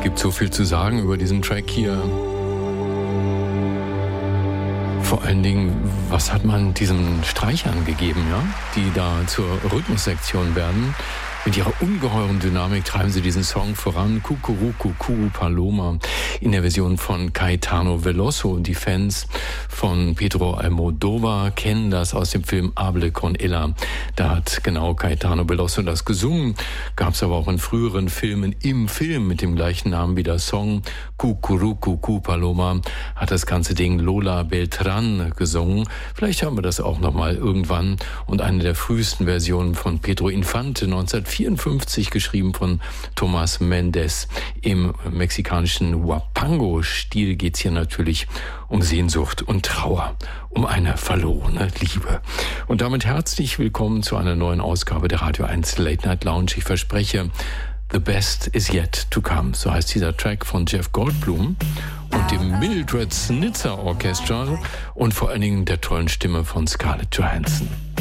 gibt so viel zu sagen über diesen Track hier. Vor allen Dingen, was hat man diesen Streichern gegeben, ja? Die da zur Rhythmussektion werden. Mit ihrer ungeheuren Dynamik treiben sie diesen Song voran. Cucurucucu Paloma in der Version von Caetano Veloso. Die Fans von Pedro Almodóvar kennen das aus dem Film Hable con ella. Da hat genau Caetano Veloso das gesungen. Gab es aber auch in früheren Filmen im Film mit dem gleichen Namen wie der Song. Cucurucucu Paloma hat das ganze Ding Lola Beltrán gesungen. Vielleicht haben wir das auch noch mal irgendwann. Und eine der frühesten Versionen von Pedro Infante 1954, geschrieben von Tomás Méndez. Im mexikanischen Huapango-Stil geht es hier natürlich um Sehnsucht und Trauer, um eine verlorene Liebe. Und damit herzlich willkommen zu einer neuen Ausgabe der Radio 1 Late Night Lounge. Ich verspreche, The Best is Yet to Come. So heißt dieser Track von Jeff Goldblum und dem Mildred Snitzer Orchestra und vor allen Dingen der tollen Stimme von Scarlett Johansson.